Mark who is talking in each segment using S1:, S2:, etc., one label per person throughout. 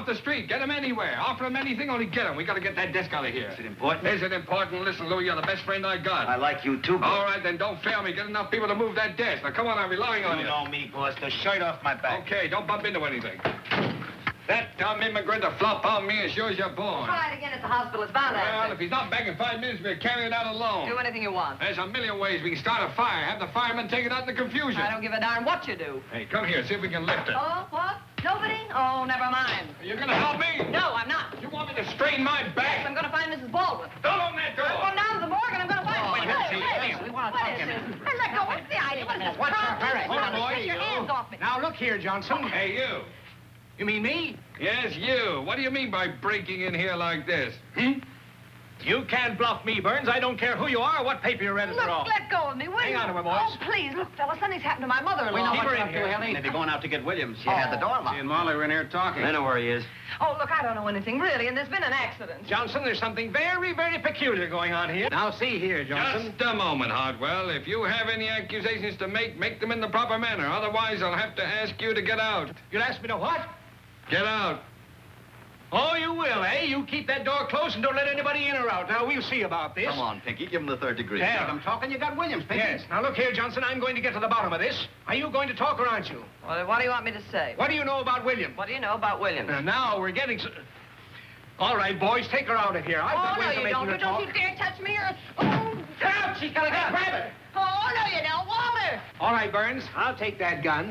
S1: the street. Get him anywhere. Offer him anything, only get him. We got to get that desk out of here.
S2: Is it important?
S1: Is it important? Listen, Louis, you're the best friend I got.
S2: I like you too, boss.
S1: All right, then don't fail me. Get enough people to move that desk. Now, come on, I'm relying on you.
S2: You know me, boss. The shirt off my back.
S1: Okay, don't bump into anything. That dumb immigrant to flop on me as sure as you're born.
S3: Try it again at the hospital. It's bound to
S1: Well,
S3: happen.
S1: if he's not back in 5 minutes, we'll carry it out alone.
S3: Do anything you want.
S1: There's a million ways we can start a fire. Have the firemen take it out in the confusion.
S3: I don't give a darn what you do.
S1: Hey, come here. See if we can lift it.
S3: Oh, what? Nobody? Oh, never mind.
S1: Are you going to help me?
S3: No, I'm not.
S1: You want me to strain my
S3: Yes,
S1: back?
S3: I'm going to find Mrs. Baldwin.
S1: Don't open that door.
S3: I'm going down to the morgue and I'm going to find her.
S1: wait a minute, see,
S3: Hey,
S1: we
S2: wanna
S3: what
S2: talk
S3: is
S2: to
S3: this?
S2: him.
S3: Hey, let go. What's the idea? What is this?
S2: What's the hurry?
S3: Hold
S2: Hold on,
S3: Get your
S2: you.
S3: hands off me.
S4: Now, look here, Johnson.
S1: Hey, you.
S4: You mean me?
S1: Yes, you. What do you mean by breaking in here like this?
S4: You can't bluff me, Burns. I don't care who you are or what paper you read
S3: Look,
S4: it from.
S3: let go of me, will
S4: Hang
S3: you?
S4: on to her, boys.
S3: Oh, please, look, fella, something's happened to my mother-in-law.
S4: We know
S2: Keep
S4: what
S2: her
S4: you're
S2: in
S4: up to,
S2: here.
S4: Ellie.
S2: Maybe going out to get Williams. She
S3: Oh.
S2: had the door locked.
S1: She and Molly were in here talking.
S2: I know where he is.
S3: Oh, look, I don't know anything, really, and there's been an accident.
S4: Johnson, there's something very, very peculiar going on here. Now, see here, Johnson.
S1: Just a moment, Hartwell. If you have any accusations to make them in the proper manner. Otherwise, I'll have to ask you to get out.
S4: You'll ask me to what?
S1: Get out.
S4: Oh, you will, eh? You keep that door closed and don't let anybody in or out. Now, we'll see about this.
S2: Come on, Pinky. Give him the 3rd degree.
S4: Yeah.
S2: I'm talking. You got Williams, Pinky.
S4: Yes. Now, look here, Johnson. I'm going to get to the bottom of this. Are you going to talk or aren't you?
S3: Well, what do you want me to say?
S4: What do you know about William?
S3: What do you know about Williams?
S4: Now, we're getting... All right, boys, take her out of here. I've got
S3: Oh,
S4: ways
S3: no,
S4: of
S3: you
S4: making
S3: don't.
S4: her
S3: But don't
S4: talk.
S3: you dare touch me or... Oh,
S4: Get out! She's got a gun. Grab it!
S3: oh, no, you don't. Walter!
S4: All right, Burns, I'll take that gun.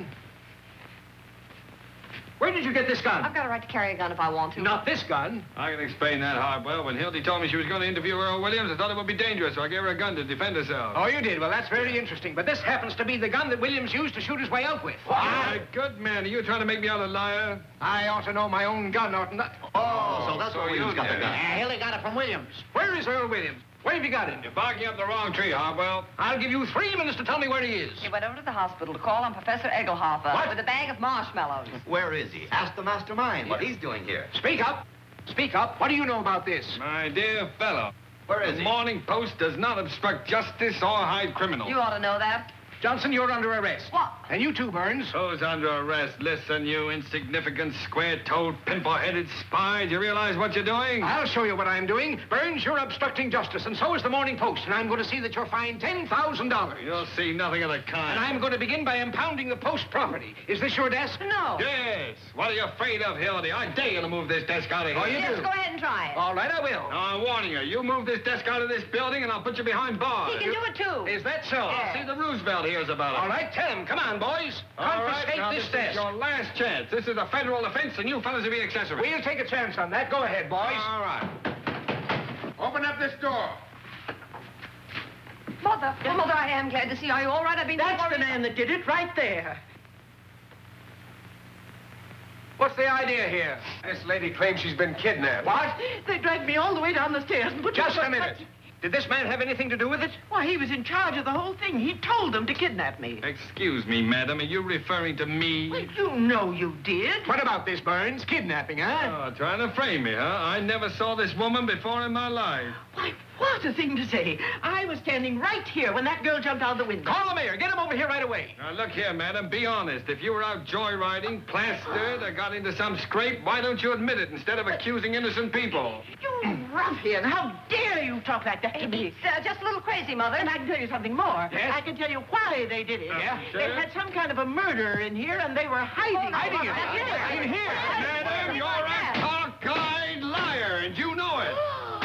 S4: Where did you get this gun?
S3: I've got a right to carry a gun if I want to.
S4: Not this gun.
S1: I can explain that, Hartwell. When Hildy told me she was going to interview Earl Williams, I thought it would be dangerous, so I gave her a gun to defend herself.
S4: Oh, you did? Well, that's very interesting. But this happens to be the gun that Williams used to shoot his way out with.
S1: My good man, are you trying to make me out a liar?
S4: I ought to know my own gun, oughtn't I?
S2: Oh, so that's
S1: so
S2: where Williams
S1: you
S2: got the
S1: did.
S2: gun.
S4: Hilly got it from Williams. Where is Earl Williams? Where have you got him?
S1: You're barking up the wrong tree, Hartwell.
S4: I'll give you 3 minutes to tell me where he is.
S3: He went over to the hospital to call on Professor Egelhofer
S4: What?
S3: with a bag of marshmallows.
S2: Where is he? Ask the mastermind what he's doing here.
S4: Speak up. Speak up. What do you know about this?
S1: My dear fellow,
S2: Where is
S1: the
S2: he?
S1: Morning Post does not obstruct justice or hide criminals.
S3: You ought to know that.
S4: Johnson, you're under arrest.
S3: What?
S4: And you too, Burns.
S1: Who's under arrest? Listen, you insignificant, square-toed, pimple-headed spy. Do you realize what you're doing?
S4: I'll show you what I'm doing. Burns, you're obstructing justice, and so is the Morning Post, and I'm going to see that you're fined $10,000.
S1: You'll see nothing of the
S4: And
S1: kind.
S4: I'm going to begin by impounding the Post property. Is this your desk?
S3: No.
S1: Yes. What are you afraid of, Hildy? I dare you to move this desk out of here.
S4: Oh, you
S3: Yes,
S4: do?
S3: go ahead and try it.
S4: All right, I will.
S1: Now, I'm warning you. You move this desk out of this building, and I'll put you behind bars.
S3: He can do it, too.
S4: Is that so?
S3: Yeah.
S1: See, the Roosevelt hears about it.
S4: All right, tell him. Come on, boys.
S1: All right,
S4: Confiscate
S1: now,
S4: this
S1: is
S4: desk.
S1: your last chance. This is a federal offense, and you fellas are being accessory.
S4: We'll take a chance on that. Go ahead, boys.
S1: All right. Open up this door.
S3: Mother, I am glad to see you. Are you all right? I've been...
S5: That's the man that did it right there.
S4: What's the idea here?
S1: This lady claims she's been kidnapped.
S4: What?
S5: They dragged me all the way down the stairs and put
S4: Just
S5: me...
S4: a minute. Did this man have anything to do with it?
S5: Why, he was in charge of the whole thing. He told them to kidnap me.
S1: Excuse me, madam. Are you referring to me?
S5: Well, you know you did.
S4: What about this, Burns? Kidnapping, huh?
S1: Oh, trying to frame me, huh? I never saw this woman before in my life.
S5: Why, what a thing to say. I was standing right here when that girl jumped out of the window.
S4: Call the mayor. Get him over here right away.
S1: Now, look here, madam. Be honest. If you were out joyriding, plastered, or got into some scrape, why don't you admit it instead of accusing innocent people?
S5: You ruffian, how dare you talk like that to me?
S3: It's just a little crazy, Mother.
S5: And I can tell you something more.
S4: Yes?
S5: I can tell you why they did it.
S4: Yeah?
S5: They
S1: Sure.
S5: had some kind of a murder in here, and they were hiding.
S4: Hiding it.
S5: Yes.
S4: In here.
S1: Madam, you're a cockeyed liar, and you know it.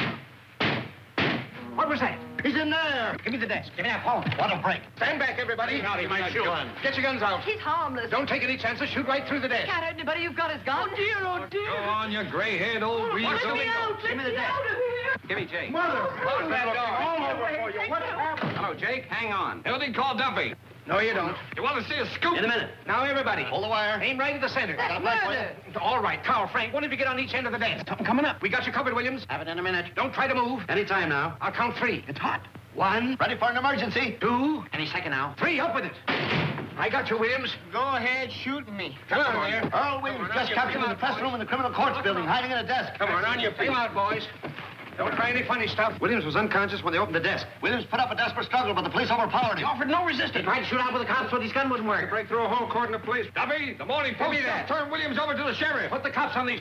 S4: What was that?
S5: He's in there.
S4: Give me the desk. Give me that phone. What a break. Stand back, everybody.
S1: He might shoot.
S4: Get your guns out.
S3: He's harmless.
S4: Don't take any chances. Shoot right through the desk.
S3: Can't hurt anybody. You've got his gun.
S5: Oh, dear, oh, dear.
S1: Go on, you gray-haired old weasel.
S5: Let me out. Let me out of here.
S2: Give me Jake.
S4: Mother!
S1: Close that door.
S4: All over for you. What happened?
S2: Hello, Jake. Hang on.
S1: Hildy, call Duffy.
S4: No, you don't.
S1: You want to see a scoop?
S2: In a minute.
S4: Now, everybody.
S2: Hold the wire.
S4: Aim right at the center.
S3: That's murder.
S4: All right, Carl, Frank, one of you get on each end of the desk. Something coming up. We got you covered, Williams.
S2: Have it in a minute.
S4: Don't try to move.
S2: Anytime now.
S4: I'll count 3. It's hot. 1,
S2: Ready for an emergency.
S4: 2,
S2: Any second now.
S4: 3. Up with it. I got you, Williams.
S5: Go ahead, shoot me.
S4: Come on there.
S2: Earl Williams
S1: Come on,
S2: just
S1: on your
S2: captured
S1: feet.
S2: in the press room in the criminal courts building, hiding in a desk.
S1: Come on your feet.
S4: Come out, boys. Don't try any funny stuff. Williams was unconscious when they opened the desk.
S2: Williams put up a desperate struggle, but the police overpowered
S4: He
S2: him.
S4: offered no resistance. He tried to shoot out with the cops, but his gun wouldn't work.
S1: Break through a whole court in the police. Duffy, the Morning
S4: Give
S1: Post
S4: me that.
S1: just turned Williams over to the sheriff.
S4: Put the cops on these